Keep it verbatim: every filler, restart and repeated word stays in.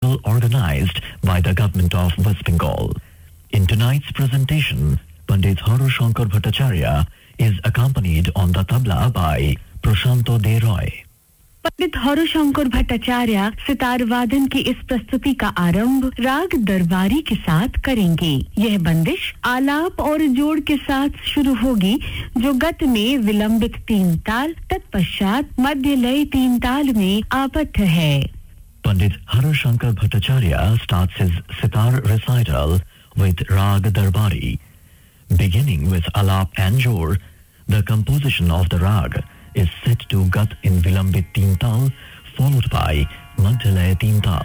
festival organized by the government of West Bengal. In tonight's presentation, Pandit Harushankar Bhattacharya is accompanied on the tabla by Prashanto De Roy. पंडित हरुशंकर भट्टाचार्य सितार वादन की इस प्रस्तुति का आरंभ राग दरबारी के साथ करेंगे। यह बंदिश आलाप और जोड़ के साथ शुरू होगी, जो गत में विलंबित तीन ताल तत्पश्चात मध्य लय तीन ताल में आबद्ध है। Pandit Harushankar Bhattacharya starts his sitar recital with Rag Darbari. Beginning with Alap and Jor, the composition of the rag is set to Gat in Vilambit Teen Tal, followed by Madhyalaya Teen Tal.